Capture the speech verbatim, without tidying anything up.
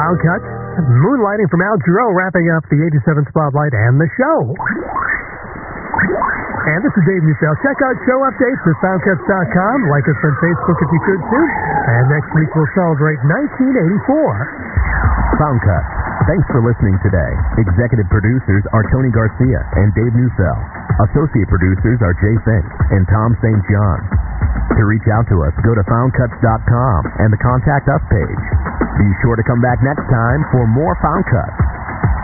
Found Cuts, moonlighting from Al Jarreau, wrapping up the eighty-seven Spotlight and the show. And this is Dave Neufeld. Check out show updates at found cuts dot com. Like us on Facebook if you could too. And next week we'll celebrate nineteen eighty-four. Found Cuts. Thanks for listening today. Executive producers are Tony Garcia and Dave Neufeld. Associate producers are Jay Fink and Tom Saint John. To reach out to us, go to found cuts dot com and the Contact Us page. Be sure to come back next time for more Found Cuts.